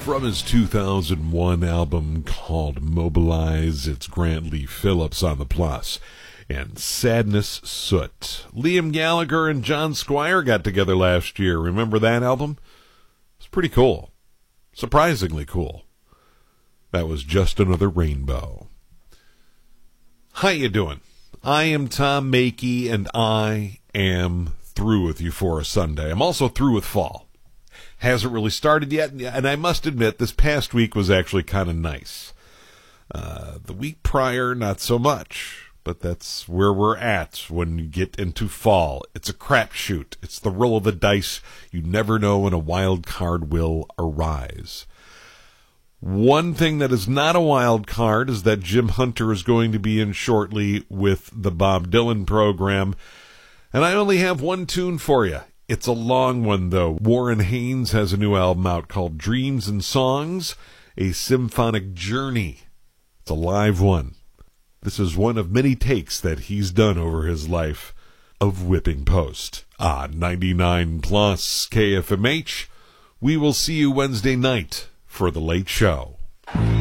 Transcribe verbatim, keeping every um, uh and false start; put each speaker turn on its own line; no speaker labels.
From his two thousand one album called Mobilize, it's Grant Lee Phillips on the plus. And Sadness Soot. Liam Gallagher and John Squire got together last year. Remember that album? It's pretty cool. Surprisingly cool. That was Just Another Rainbow. How you doing? I am Tom Makey, and I am through with you for a Sunday. I'm also through with fall. Hasn't really started yet, and I must admit this past week was actually kind of nice. Uh, the week prior, not so much, but that's where we're at when you get into fall. It's a crapshoot. It's the roll of the dice. You never know when a wild card will arise. One thing that is not a wild card is that Jim Hunter is going to be in shortly with the Bob Dylan program, and I only have one tune for you. It's a long one, though. Warren Haynes has a new album out called Dreams and Songs, a symphonic journey. It's a live one. This is one of many takes that he's done over his life of Whipping Post. Ah, ninety-nine plus K F M H. We will see you Wednesday night for The Late Show.